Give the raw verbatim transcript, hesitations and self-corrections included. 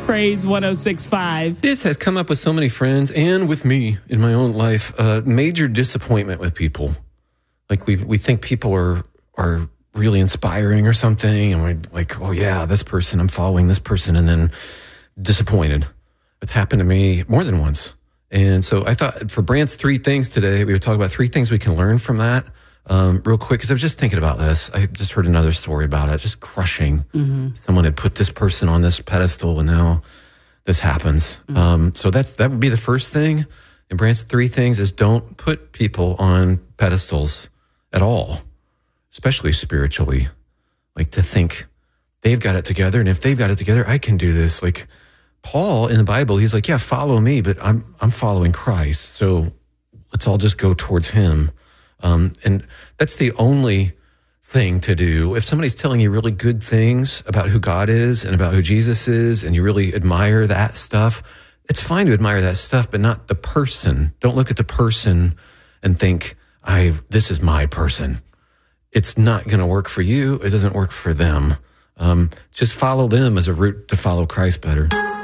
Praise one oh six point five. This has come up with so many friends and with me in my own life. Uh, major disappointment with people. Like we we think people are are really inspiring or something, and we're like, oh yeah, this person, I'm following this person, and then disappointed. It's happened to me more than once. And so I thought for Brant's three things today, we would talk about three things we can learn from that. Um, real quick, because I was just thinking about this. I just heard another story about it, just crushing. Mm-hmm. Someone had put this person on this pedestal, and now this happens. Mm-hmm. Um, so that that would be the first thing. And Brant's three things is don't put people on pedestals at all, especially spiritually. Like to think they've got it together, and if they've got it together, I can do this. Like Paul in the Bible, he's like, yeah, follow me, but I'm I'm following Christ. So let's all just go towards him. Um, and that's the only thing to do. If somebody's telling you really good things about who God is and about who Jesus is, and you really admire that stuff, it's fine to admire that stuff, but not the person. Don't look at the person and think, I this is my person. It's not going to work for you. It doesn't work for them. Um, just follow them as a route to follow Christ better.